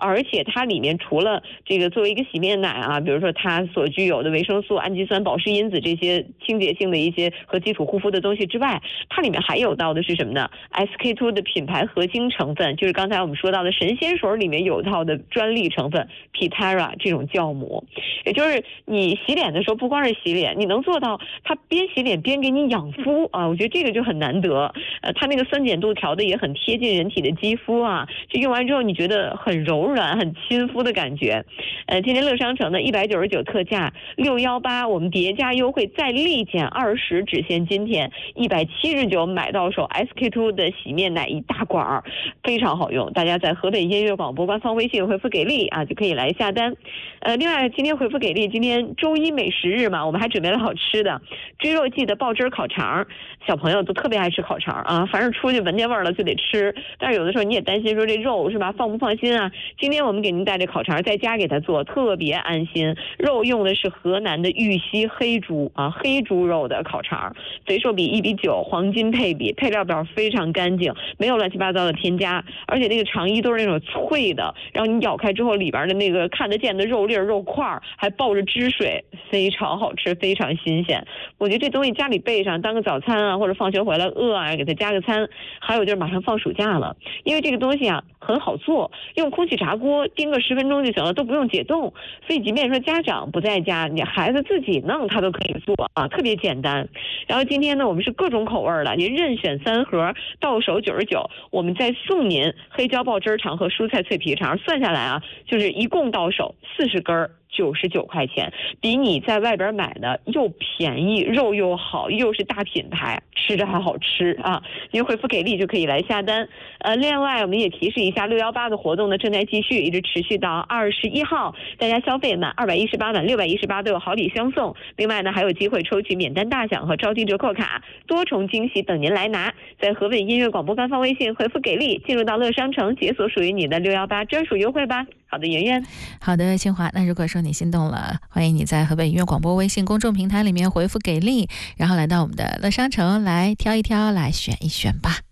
而且它里面除了这个作为一个洗面奶啊，比如说它所具有的维生素、氨基酸、保湿因子这些清洁性的一些和基础护肤的东西之外，它里面还有到的是什么呢？ SK2 的品牌核心成分，就是刚才我们说到的神仙水里面有到的专利成分 Pitera 这种酵母。也就是你洗脸的时候不光是洗脸，你能做到它边洗脸边给你养肤啊，我觉得这个就很难得。它那个酸碱度调的也很贴近人体的肌肤啊，就用完之后你觉得很柔软很亲肤的感觉。今天乐商城的199特价618，我们叠加优惠再立减20，只限今天179买到手 SK2 的洗面奶一大管，非常好用。大家在河北音乐广播官方微信回复给力啊，就可以来下单。另外今天回复给力，今天周一美食日嘛，我们还准备了好吃的追肉季的爆汁烤肠，小朋友都特别爱吃烤肠啊，反正出去闻见味儿了就得吃，但是有的时候你也担心说这肉是吧放不放心啊。今天我们给您带这烤肠在家给它做，特别安心。肉用的是河南的玉溪黑猪啊，黑猪肉的烤肠，肥瘦比1:9，黄金配比，配料表非常干净，没有乱七八糟的添加，而且那个肠衣都是那种脆的，然后你咬开之后里边的那个看得见的肉粒肉块还抱着汁水，非常好吃，非常新鲜。我觉得这东西家里备上当个早餐啊，或者放学回来饿啊给它加个餐。还有就是马上放暑假了，因为这个东西啊很好做，用空气炸锅叮个10分钟就行了，都不用解冻，所以即便说家长不在家，你孩子自己弄他都可以做啊，特别简单。然后今天呢我们是各种口味的，你任选3盒，到手99，我们再送您黑椒爆汁肠和蔬菜脆皮肠，算下来啊就是一共到手40根，99块钱，比你在外边买的又便宜，肉又好，又是大品牌，吃着还好吃啊！您回复给力就可以来下单。另外我们也提示一下，618的活动呢正在继续，一直持续到21号，大家消费满218满618都有好礼相送。另外呢还有机会抽取免单大奖和超低折扣卡，多重惊喜等您来拿。在河北音乐广播官方微信回复给力，进入到乐商城解锁属于你的618专属优惠吧。好的，圆圆。 好的，清华。那如果说你心动了，欢迎你在河北音乐广播微信公众平台里面回复给力，然后来到我们的乐商城来挑一挑，来选一选吧。